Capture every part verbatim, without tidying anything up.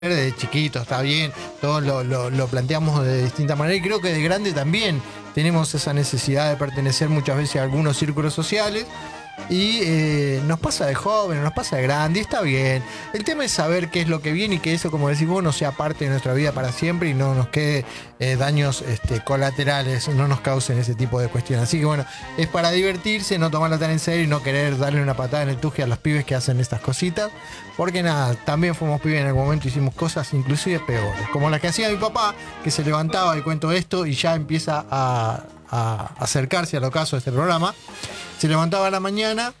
de chiquito, está bien, todos lo, lo, lo planteamos de distinta manera y creo que de grande también tenemos esa necesidad de pertenecer muchas veces a algunos círculos sociales y eh, nos pasa de joven, nos pasa de grande y está bien. El tema es saber qué es lo que viene y que eso, como decís vos, no sea parte de nuestra vida para siempre y no nos quede eh, daños este, colaterales, no nos causen ese tipo de cuestiones. Así que bueno, es para divertirse, no tomarlo tan en serio y no querer darle una patada en el tuje a los pibes que hacen estas cositas. Porque nada, también fuimos pibes en algún momento, hicimos cosas inclusive peores, como las que hacía mi papá, que se levantaba y cuento esto y ya empieza a, a acercarse al ocaso de este programa. Se levantaba a la mañana,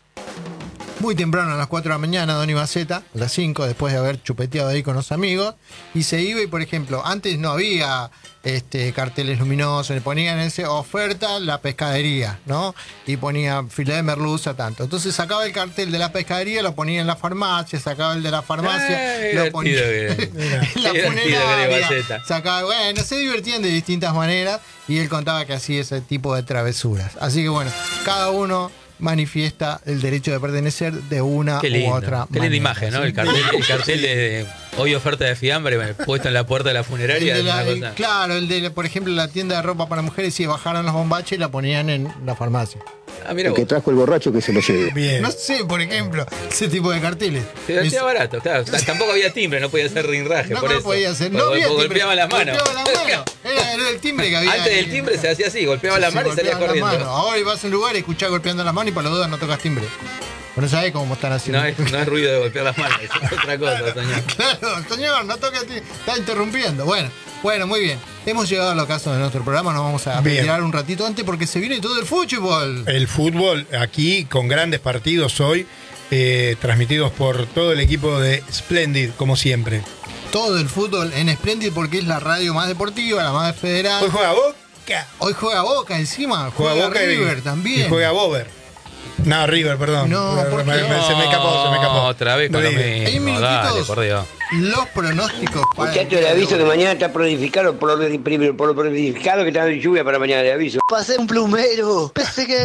muy temprano, a las cuatro de la mañana, Don Ibaceta, a las cinco, después de haber chupeteado ahí con los amigos, y se iba y, por ejemplo, antes no había este, carteles luminosos, le ponían ese oferta, la pescadería, ¿no? Y ponía filé de merluza, tanto. Entonces sacaba el cartel de la pescadería, lo ponía en la farmacia, sacaba el de la farmacia, eh, lo ponía en la funeraria, sacaba, bueno, se divertían de distintas maneras, y él contaba que hacía ese tipo de travesuras. Así que bueno, cada uno manifiesta el derecho de pertenecer de una Qué lindo, u otra qué manera. linda imagen, ¿no? ¿Sí? El cartel, el cartel de hoy oferta de fiambre puesto en la puerta de la funeraria. El de la, es una cosa. Claro, el de, por ejemplo, la tienda de ropa para mujeres, si bajaron los bombaches y la ponían en la farmacia. Ah, mira El que trajo el borracho que se lo lleve. Bien. No sé, por ejemplo, ese tipo de carteles. Se hacía es... barato, claro. Tampoco había timbre, no podía hacer rinraje. No, por no eso. podía hacer. No había timbre. Golpeaba las manos. Golpeaba las manos. Era, era el timbre que había. Antes del timbre se hacía así, golpeaba sí, la mano y salía corriendo. Mano. Ahora vas a un lugar y escuchás golpeando las manos y para los dudas no tocas timbre. Pero no sabés cómo están haciendo. No es, no es ruido de golpear las manos, es otra cosa, señor. Claro, señor, no toca timbre. Está interrumpiendo. Bueno. Bueno, muy bien. Hemos llegado al ocaso de nuestro programa. Nos vamos a retirar un ratito antes porque se viene todo el fútbol. El fútbol aquí con grandes partidos hoy, eh, transmitidos por todo el equipo de Splendid, como siempre. Todo el fútbol en Splendid porque es la radio más deportiva, la más federal. Hoy juega Boca. Hoy juega Boca encima. Juega, juega Boca River y, también. Y juega Bober. No, River, perdón. No, me, me, no, se me escapó, se me escapó. Otra vez con lo mismo. Dale, por Dios. Los pronósticos para Muchachos, le aviso que mañana está planificado por lo, primero, por lo planificado que está en lluvia para mañana, le aviso. Pasé un plumero. Pensé que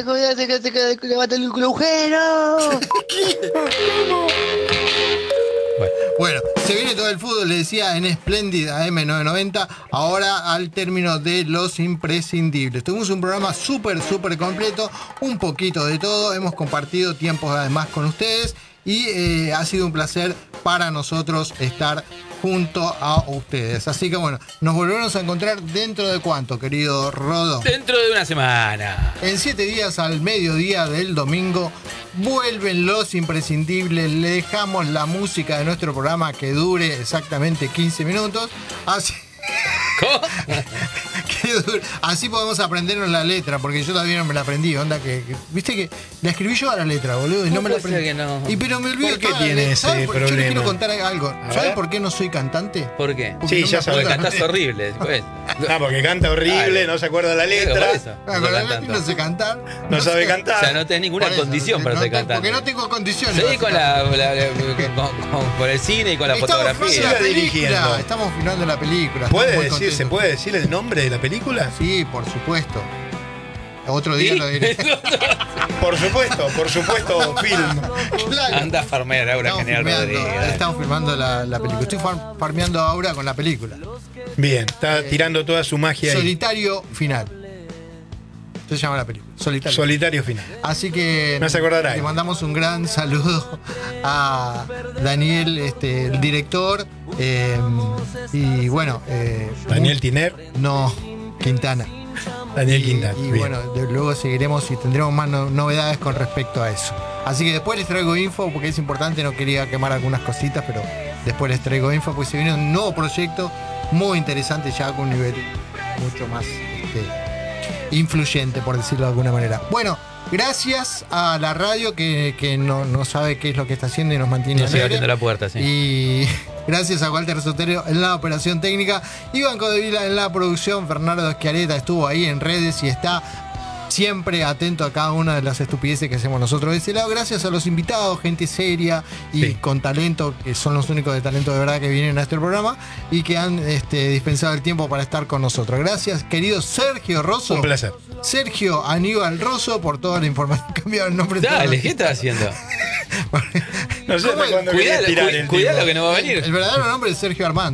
se levanta el agujero. Bueno. bueno, se viene todo el fútbol, le decía, en Splendid A M novecientos noventa, ahora al término de los imprescindibles. Tuvimos un programa súper, súper completo, un poquito de todo, hemos compartido tiempos además con ustedes y eh, ha sido un placer para nosotros estar junto a ustedes. Así que bueno, nos volveremos a encontrar dentro de cuánto, querido Rodo. Dentro de una semana. En siete días al mediodía del domingo vuelven los imprescindibles. Le dejamos la música de nuestro programa que dure exactamente quince minutos. Así... ¿Cómo? Así podemos aprendernos la letra, porque yo todavía no me la aprendí, onda que, que viste que la escribí yo a la letra, boludo, y no me la aprendí. Que no? Y pero me olvido. ¿Por qué tiene ese por, problema? Yo le quiero contar algo. ¿Sabes por qué no soy cantante? ¿Por qué? Porque sí, no ya sabes. Porque cantás horrible. Pues. Ah, porque canta horrible, Ay, no se acuerda la letra. Eso, no, no, no, no sé cantar. No, no sabe sé. cantar. O sea, no tenés ninguna Por eso, condición no, para no, ser cantante. Porque no tengo condiciones. Sí, con la, la, la con, con, con el cine y con la Estamos fotografía. filmando la película, dirigiendo. Estamos filmando la película. ¿Puede estamos muy decir, ¿Se contentos. puede decir el nombre de la película? Sí, por supuesto. Otro día ¿Sí? lo diré. Por supuesto, por supuesto, film. Claro. Anda a farmear Aura Estamos General filmeando, Rodríguez. estamos filmando la, la película. Estoy far- farmeando a Aura con la película. Bien, está tirando toda su magia ahí. Solitario final. Se llama la película. Solitario. Solitario final. Así que Me hace acordar ahí. le mandamos un gran saludo a Daniel, este, el director. eh, y bueno. eh, Daniel Tiner. No, Quintana. Daniel Y, Quintana. y bien. bueno, de- luego seguiremos y tendremos más no- novedades con respecto a eso. Así que después les traigo info porque es importante, no quería quemar algunas cositas, pero después les traigo info porque se viene un nuevo proyecto muy interesante ya con un nivel mucho más este, influyente, por decirlo de alguna manera. Bueno, gracias a la radio que, que no, no sabe qué es lo que está haciendo y nos mantiene No sigue al aire. abriendo la puerta, sí. Y gracias a Walter Sotero en la operación técnica, Iván Codevila en la producción, Fernando Schiaretta estuvo ahí en redes y está siempre atento a cada una de las estupideces que hacemos nosotros de ese lado. Gracias a los invitados, gente seria y Sí. con talento, que son los únicos de talento de verdad que vienen a este programa y que han este, dispensado el tiempo para estar con nosotros. Gracias, querido Sergio Rosso. Un placer. Sergio Aníbal Rosso por toda la información. Cambiado el nombre. Dale, ¿qué estás haciendo? No sé ¿Cómo hasta es? cuándo quería Cuidado, tirar cu- el cuidado tipo. que no va a venir. El verdadero nombre es Sergio Armando.